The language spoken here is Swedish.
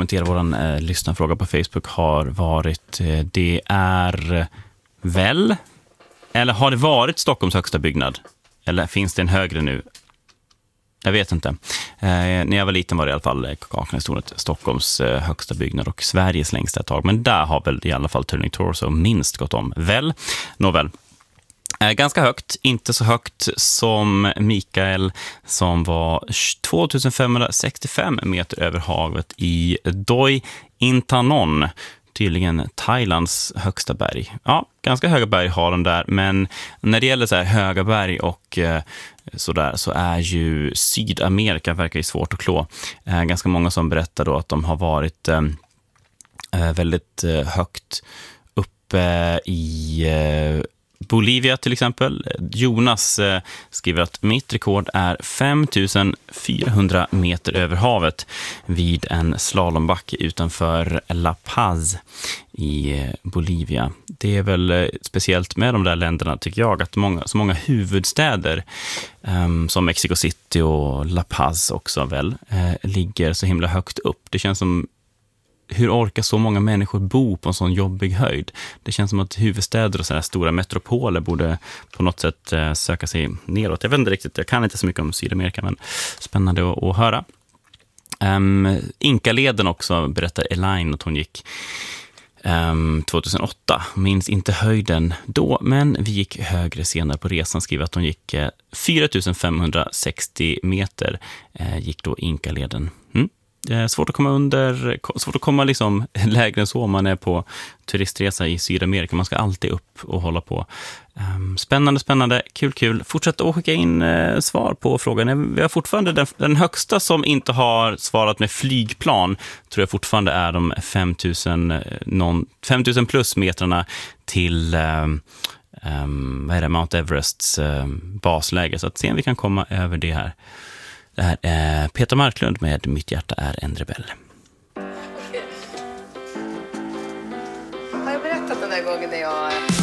kommentera våran lyssnarfråga på Facebook har varit det är väl, eller har det varit Stockholms högsta byggnad? Eller finns det en högre nu? Jag vet inte. När jag var liten var det i alla fall Kaknästornet, Stockholms högsta byggnad och Sveriges längsta ett tag. Men där har väl i alla fall Turning Torso minst gått om. Väl? Nåväl. Ganska högt, inte så högt som Mikael som var 2565 meter över havet i Doi Intanon, tydligen Thailands högsta berg. Ja, ganska höga berg har de där, men när det gäller så här höga berg och sådär så är ju Sydamerika verkar ju svårt att klå. Ganska många som berättar då att de har varit väldigt högt uppe i Bolivia till exempel. Jonas skriver att mitt rekord är 5400 meter över havet vid en slalombacke utanför La Paz i Bolivia. Det är väl speciellt med de där länderna tycker jag att så många huvudstäder som Mexico City och La Paz också väl ligger så himla högt upp. Det känns som hur orkar så många människor bo på en sån jobbig höjd? Det känns som att huvudstäder och sådana stora metropoler borde på något sätt söka sig neråt. Jag vet inte riktigt, jag kan inte så mycket om Sydamerika, men spännande att höra. Inkaleden också berättar Elaine att hon gick 2008. Minns inte höjden då, men vi gick högre senare på resan. Skriver att hon gick 4560 meter gick då Inkaleden. Svårt att komma liksom lägre än så om man är på turistresa i Sydamerika. Man ska alltid upp och hålla på. Spännande, kul. Fortsätt att skicka in svar på frågan. Vi har fortfarande den högsta som inte har svarat med flygplan tror jag fortfarande är de 5000 plus metrarna till Mount Everests basläge. Så att se om vi kan komma över det här. Det här är Peter Marklund med Mitt hjärta är en rebell. Har jag berättat den där gången när jag